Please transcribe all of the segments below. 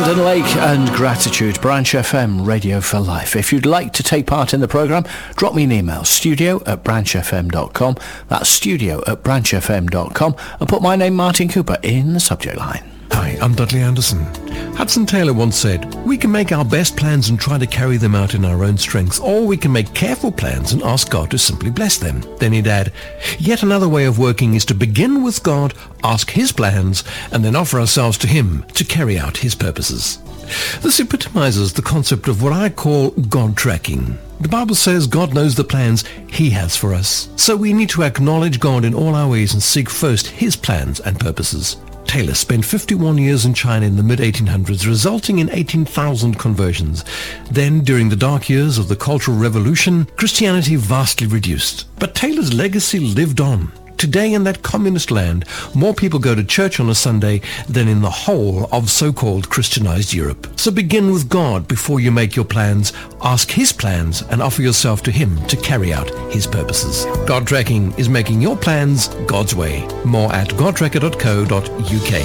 Brandon Lake and Gratitude, Branch FM, Radio for Life. If you'd like to take part in the programme, drop me an email, studio@branchfm.com. That's studio@branchfm.com, and put my name, Martin Cooper, in the subject line. Hi, I'm Dudley Anderson. Hudson Taylor once said, "We can make our best plans and try to carry them out in our own strength, or we can make careful plans and ask God to simply bless them." Then he'd add, "Yet another way of working is to begin with God, ask his plans, and then offer ourselves to him to carry out his purposes." This epitomizes the concept of what I call God tracking. The Bible says God knows the plans he has for us. So we need to acknowledge God in all our ways and seek first his plans and purposes. Taylor spent 51 years in China in the mid-1800s, resulting in 18,000 conversions. Then, during the dark years of the Cultural Revolution, Christianity vastly reduced. But Taylor's legacy lived on. Today in that communist land, more people go to church on a Sunday than in the whole of so-called Christianized Europe. So begin with God before you make your plans, ask his plans, and offer yourself to him to carry out his purposes. God Tracking is making your plans God's way. More at godtracker.co.uk.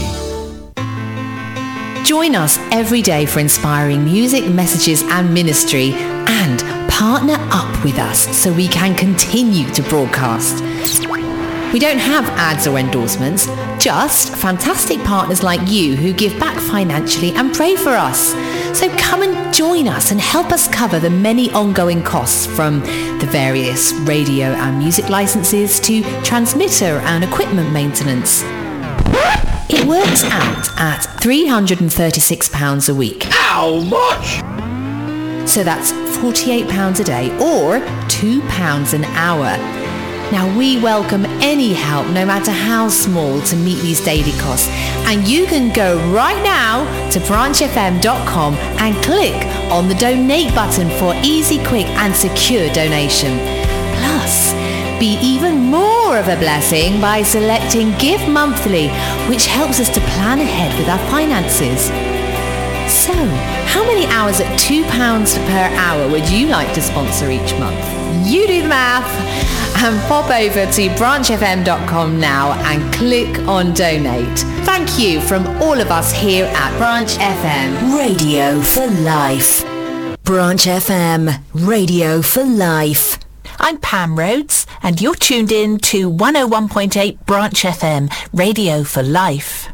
Join us every day for inspiring music, messages and ministry, and partner up with us so we can continue to broadcast. We don't have ads or endorsements, just fantastic partners like you who give back financially and pray for us. So come and join us and help us cover the many ongoing costs, from the various radio and music licenses to transmitter and equipment maintenance. It works out at £336 a week. How much? So that's £48 a day or £2 an hour. Now, we welcome any help, no matter how small, to meet these daily costs. And you can go right now to branchfm.com and click on the donate button for easy, quick and secure donation. Plus, be even more of a blessing by selecting Give Monthly, which helps us to plan ahead with our finances. So, how many hours at £2 per hour would you like to sponsor each month? You do the math and pop over to branchfm.com now and click on donate. Thank you from all of us here at Branch FM. Radio for Life. Branch FM, Radio for Life. I'm Pam Rhodes and you're tuned in to 101.8 Branch FM, Radio for Life.